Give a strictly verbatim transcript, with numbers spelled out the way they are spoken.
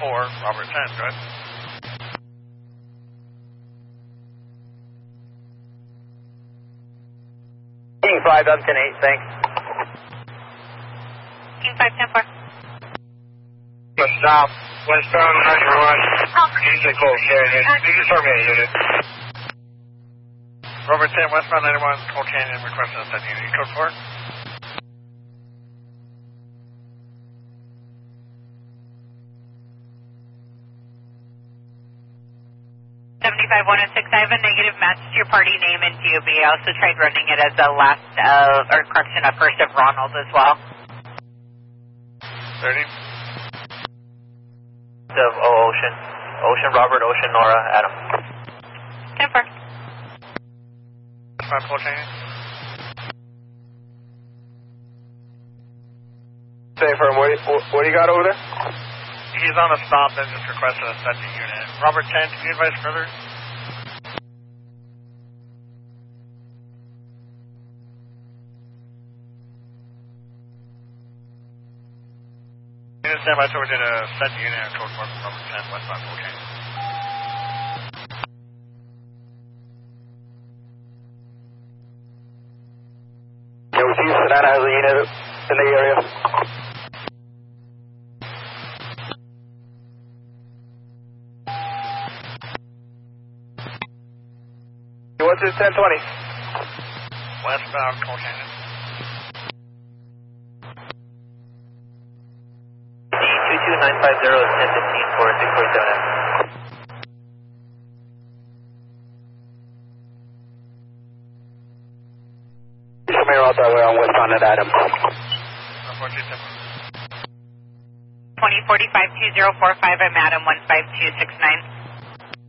four, Robert ten, go ahead. King five, up ten eight, thanks. King five, ten four. Stop, westbound ninety-one, usually Cold Canyon, you can start me a unit. Robert ten, westbound ninety-one, Cold Canyon, requesting a send unit, code four. seventy-five one oh six, I have a negative match to your party name and D O B. I also tried running it as a last, uh, or correction, a first of Ronald as well. thirty. Of oh, Ocean. Ocean, Robert, Ocean, Nora, Adam. ten four. Westbound Cold Canyon. Say firm, what, what do you got over there? He's on a stop and just requested a send unit. Robert ten, can you advise further? Unit standby to did a send unit and code four from Robert ten, westbound Cold Canyon. Yo, Chief, Savannah has a unit in the area. What's his ten twenty? Westbound Cold Canyon. two two nine five zero is ten fifteen for six forty-seven. Somewhere out that way on westbound at Adam. twenty forty-five two zero four five, I'm Adam one five two six nine.